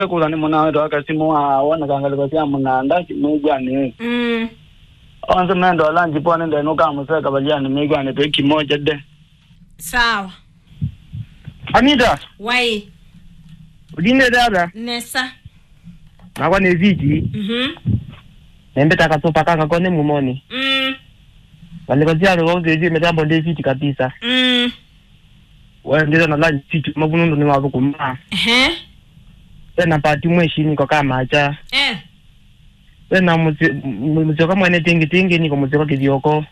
kula ni mwana wetu akasimu wana kangaliko sia munanda kimegani onse mendo alanji pone ndeno kama seka baliani megani pe kimoja de sawa Anita wai udine dada nesa nakwa ne viti nembe takasopa kanga kone mumoni walikosia roze metambo nde viti kabisa wewe ndizo na lunch viti mabunundo ni wabo kuma tena pati mweshini kwa kama acha tena muzioka mwene tingi niko muzioka kivyoko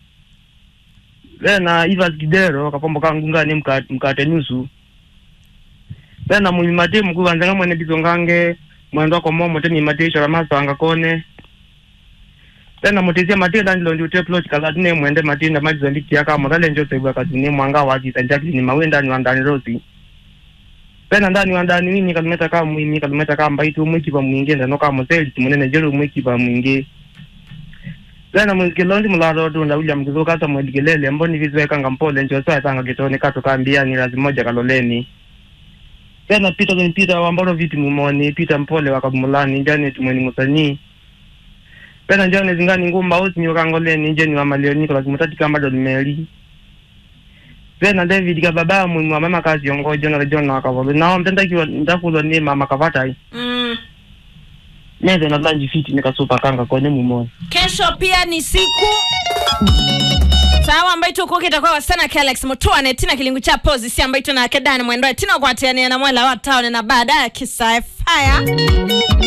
tena Ivas Kidero kapombo kangunga ni mkate nusu tena mwimate mkuu anzanga mwene bizongange mwendo kwa momo tena imate shara masanga kone tena mutizia mate ndilo ndio teplot kala tine mwende mate na maji zambiki yaka modale njo sebwa kazini mwanga waji tanjaki ni mawenda ni wandani rosi tena ndani wandani nini kalimeta kama mwimi kalimeta kama mbaitu mwiki pa mwingi ndano kama moseli tumunene jero mwiki pa mwingi tena mwikilonzi mularo tu na William kizoka hata mwedigelele mboni vizweka ngampole njo soa tanga kitone kato kambia ni lazima moja kaloleni tena Peter wambalo viti mumoni Peter mpole wakamulani njani tumweni musani tena njani zingani ngumba usi nyokangoleni njeni wa malioni kwa mutati kamba do meli tena David kababa mwimu wa mama kazi yongo jona jona wakavolo nao mtenda kiwa ndakulo ni mama kavatai meze na lanji fiti nikasupa kanga kone mumoni kesho pia ni siku sawa ambayo tuko kitakuwa wasana Alex Mutuane tina kilingu cha pozi si ambayo tuna kedani mwendo tina kwa tiania na mwela wa town na baada ya kisa fire